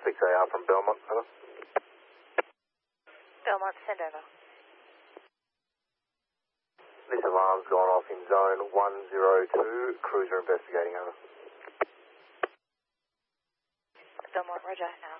6AR from Belmont, over. Belmont, send over. This alarm's gone off in zone 102, cruiser investigating, over. Belmont, roger.